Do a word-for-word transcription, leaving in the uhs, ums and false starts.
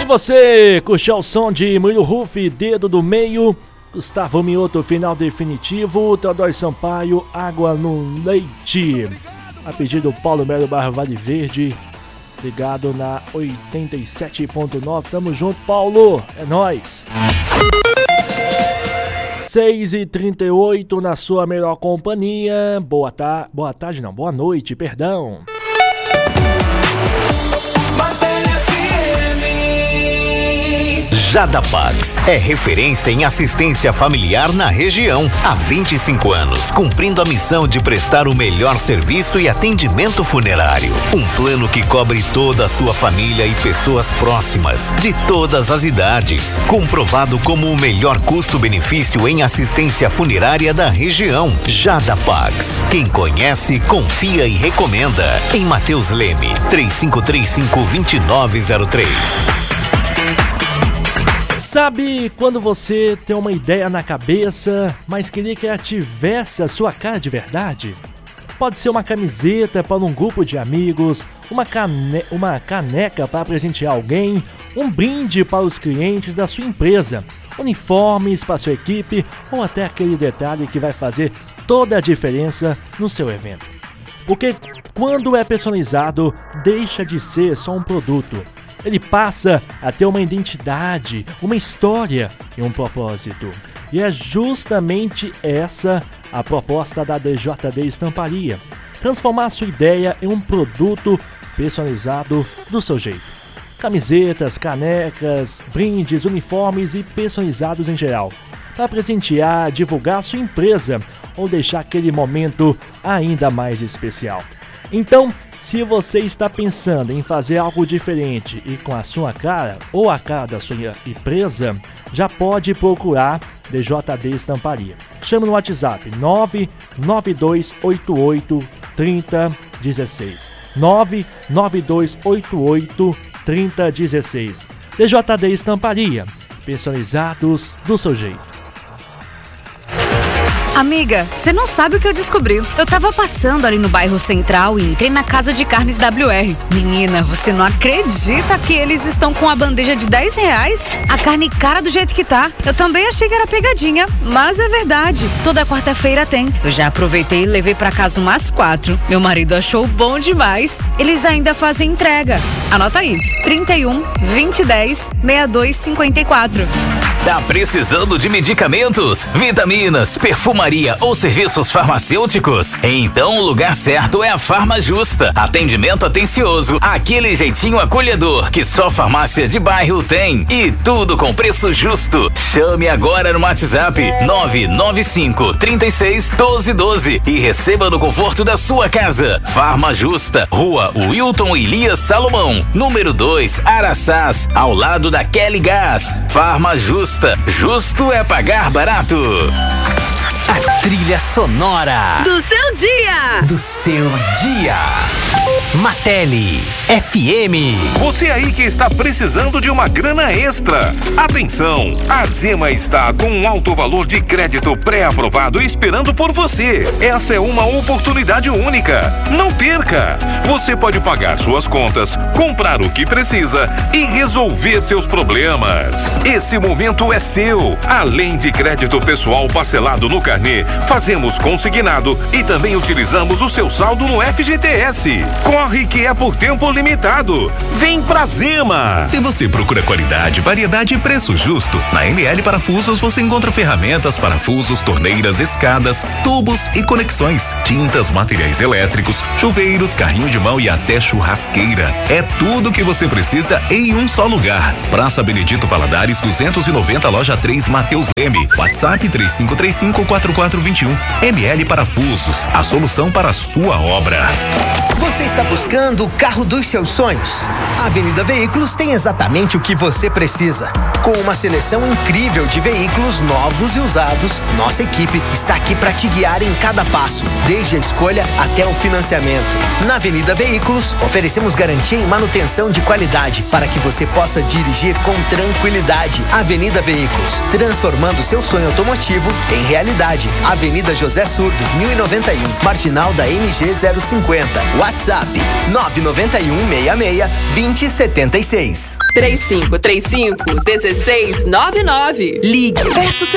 você curtiu o som de Murilo Ruff, Dedo do Meio, Gustavo Mioto, Final Definitivo, Teodoro Sampaio, Água no Leite. A pedido do Paulo Melo Barra Vale Verde, ligado na oitenta e sete ponto nove. Tamo junto, Paulo, é nóis. seis e trinta e oito na sua melhor companhia. Boa tarde, boa tarde não, boa noite, perdão. Jadapax é referência em assistência familiar na região. Há vinte e cinco anos, cumprindo a missão de prestar o melhor serviço e atendimento funerário. Um plano que cobre toda a sua família e pessoas próximas, de todas as idades. Comprovado como o melhor custo-benefício em assistência funerária da região. Jadapax. Quem conhece, confia e recomenda. Em Mateus Leme, três cinco três cinco, dois nove zero três. Sabe quando você tem uma ideia na cabeça, mas queria que ela tivesse a sua cara de verdade? Pode ser uma camiseta para um grupo de amigos, uma, cane- uma caneca para presentear alguém, um brinde para os clientes da sua empresa, uniformes para sua equipe ou até aquele detalhe que vai fazer toda a diferença no seu evento. Porque quando é personalizado, deixa de ser só um produto. Ele passa a ter uma identidade, uma história e um propósito. E é justamente essa a proposta da D J D Estamparia. Transformar a sua ideia em um produto personalizado do seu jeito. Camisetas, canecas, brindes, uniformes e personalizados em geral. Para presentear, divulgar a sua empresa ou deixar aquele momento ainda mais especial. Então, se você está pensando em fazer algo diferente e com a sua cara ou a cara da sua empresa, já pode procurar D J D Estamparia. Chame no WhatsApp nove nove dois oito oito, três zero um seis. nove nove dois oito oito, três zero um seis. D J D Estamparia, personalizados do seu jeito. Amiga, você não sabe o que eu descobri. Eu tava passando ali no bairro Central e entrei na Casa de Carnes W R. Menina, você não acredita que eles estão com a bandeja de dez reais? A carne cara do jeito que tá. Eu também achei que era pegadinha, mas é verdade. Toda quarta-feira tem. Eu já aproveitei e levei pra casa umas quatro. Meu marido achou bom demais. Eles ainda fazem entrega. Anota aí, trinta e um, vinte e dez, sessenta e dois cinquenta e quatro. Tá precisando de medicamentos, vitaminas, perfumaria ou serviços farmacêuticos? Então o lugar certo é a Farma Justa. Atendimento atencioso, aquele jeitinho acolhedor que só farmácia de bairro tem. E tudo com preço justo. Chame agora no WhatsApp nove nove cinco, três seis, um dois um dois e receba no conforto da sua casa. Farma Justa, Rua Wilton Elias Salomão, número dois, Araçás, ao lado da Kelly Gás. Farma Justa. Justo é pagar barato. A trilha sonora Do seu dia. do seu dia. Mateli F M. Você aí que está precisando de uma grana extra. Atenção! A Zema está com um alto valor de crédito pré-aprovado esperando por você. Essa é uma oportunidade única. Não perca! Você pode pagar suas contas, comprar o que precisa e resolver seus problemas. Esse momento é seu. Além de crédito pessoal parcelado no carnê, fazemos consignado e também utilizamos o seu saldo no F G T S. Corre que é por tempo limitado. Vem pra Zema! Se você procura qualidade, variedade e preço justo, na M L Parafusos você encontra ferramentas, parafusos, torneiras, escadas, tubos e conexões, tintas, materiais elétricos, chuveiros, carrinho de mão e até churrasqueira. É tudo que você precisa em um só lugar. Praça Benedito Valadares duzentos e noventa, loja três, Mateus Leme. WhatsApp três cinco três cinco, quatro quatro dois um. M L Parafusos, a solução para a sua obra. Você está buscando o carro dos seus sonhos? A Avenida Veículos tem exatamente o que você precisa. Com uma seleção incrível de veículos novos e usados, nossa equipe está aqui para te guiar em cada passo, desde a escolha até o financiamento. Na Avenida Veículos, oferecemos garantia em manutenção de qualidade para que você possa dirigir com tranquilidade. Avenida Veículos, transformando seu sonho automotivo em realidade. cidade. Avenida José Surdo, mil e noventa e um, marginal da M G zero cinquenta. WhatsApp nove nove um, seis seis, dois zero sete seis. três cinco três cinco, um seis nove nove. Ligue. Peça seu